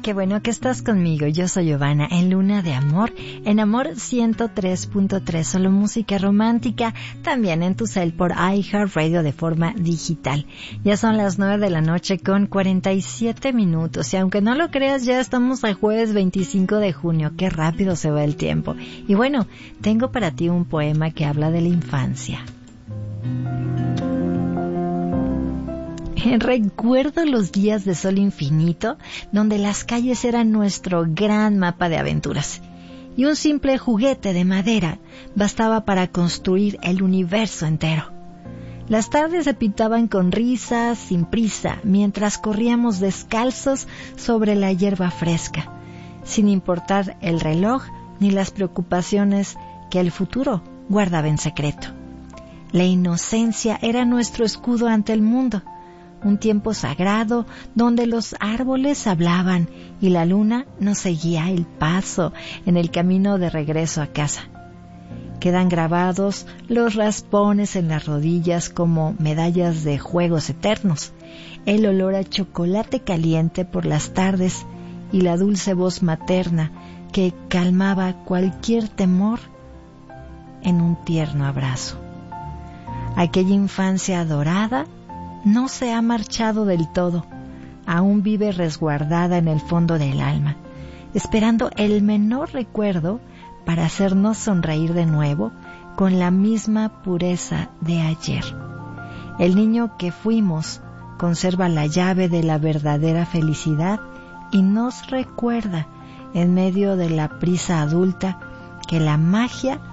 qué bueno que estás conmigo. Yo soy Giovanna en Luna de Amor, en Amor 103.3, solo música romántica, también en tu cel por iHeartRadio de forma digital. Ya son las 9 de la noche con 47 minutos y aunque no lo creas, ya estamos a jueves 25 de junio. Qué rápido se va el tiempo. Y bueno, tengo para ti un poema que habla de la infancia. Recuerdo los días de sol infinito, donde las calles eran nuestro gran mapa de aventuras. Y un simple juguete de madera bastaba para construir el universo entero. Las tardes se pintaban con risas, sin prisa, mientras corríamos descalzos sobre la hierba fresca, sin importar el reloj ni las preocupaciones que el futuro guardaba en secreto. La inocencia era nuestro escudo ante el mundo. Un tiempo sagrado donde los árboles hablaban y la luna nos seguía el paso en el camino de regreso a casa. Quedan grabados los raspones en las rodillas como medallas de juegos eternos, el olor a chocolate caliente por las tardes y la dulce voz materna que calmaba cualquier temor en un tierno abrazo. Aquella infancia dorada no se ha marchado del todo, aún vive resguardada en el fondo del alma, esperando el menor recuerdo para hacernos sonreír de nuevo con la misma pureza de ayer. El niño que fuimos conserva la llave de la verdadera felicidad y nos recuerda, en medio de la prisa adulta, que la magia